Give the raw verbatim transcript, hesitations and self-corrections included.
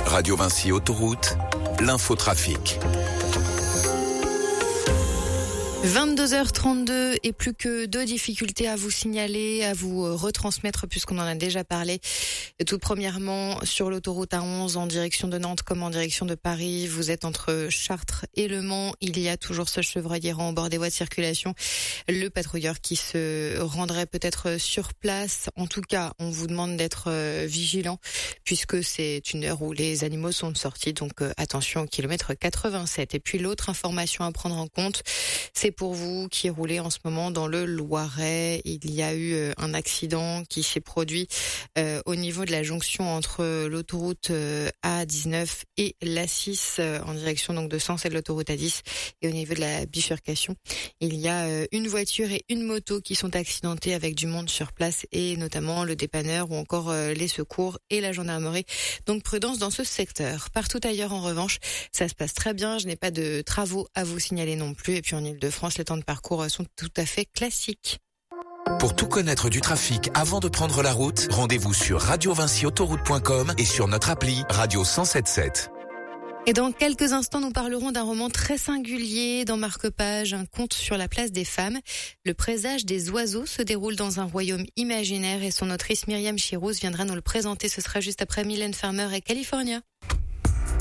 Radio Vinci Autoroute, l'infotrafic. vingt-deux heures trente-deux et plus que deux difficultés à vous signaler, à vous retransmettre puisqu'on en a déjà parlé. Tout premièrement, sur l'autoroute A onze en direction de Nantes comme en direction de Paris, vous êtes entre Chartres et Le Mans. Il y a toujours ce chevreuil errant au bord des voies de circulation. Le patrouilleur qui se rendrait peut-être sur place. En tout cas, on vous demande d'être vigilant puisque c'est une heure où les animaux sont sortis. Donc attention au kilomètre quatre-vingt-sept. Et puis l'autre information à prendre en compte, c'est pour vous qui roulez en ce moment dans le Loiret. Il y a eu un accident qui s'est produit euh, au niveau de la jonction entre l'autoroute A dix-neuf et l'A six euh, en direction donc de Sens et de l'autoroute A dix. Et au niveau de la bifurcation, il y a euh, une voiture et une moto qui sont accidentées avec du monde sur place et notamment le dépanneur ou encore euh, les secours et la gendarmerie. Donc prudence dans ce secteur. Partout ailleurs en revanche, ça se passe très bien. Je n'ai pas de travaux à vous signaler non plus. Et puis en Ile-de-France, les temps de parcours sont tout à fait classiques. Pour tout connaître du trafic avant de prendre la route, rendez-vous sur radio vinci autoroute point com et sur notre appli Radio cent sept sept. Et dans quelques instants, nous parlerons d'un roman très singulier dans Marque-Page, un conte sur la place des femmes. Le présage des oiseaux se déroule dans un royaume imaginaire et son autrice Myriam Chirouz viendra nous le présenter. Ce sera juste après Mylène Farmer et California.